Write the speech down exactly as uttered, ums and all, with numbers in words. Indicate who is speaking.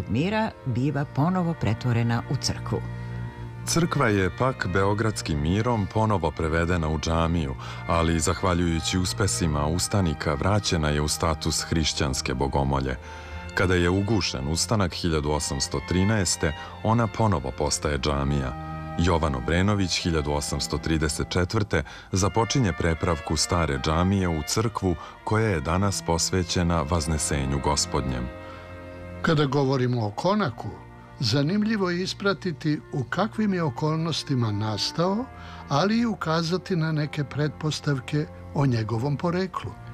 Speaker 1: Beogradskog mira biva ponovo pretvorena u crkvu.
Speaker 2: Crkva je pak Beogradskim mirom ponovo prevedena u džamiju, ali zahvaljujući uspesima ustanika vraćena je u status hrišćanske bogomolje. Kada je ugušen ustanak hiljadu osamsto trinaeste. ona ponovo postaje džamija. Jovan Obrenović hiljadu osamsto trideset četvrte. započinje prepravku stare džamije u crkvu koja je danas posvećena Vaznesenju Gospodnjem.
Speaker 3: Kada govorimo o konaku, zanimljivo je ispratiti u kakvim je okolnostima nastao, ali i ukazati na neke pretpostavke o njegovom poreklu.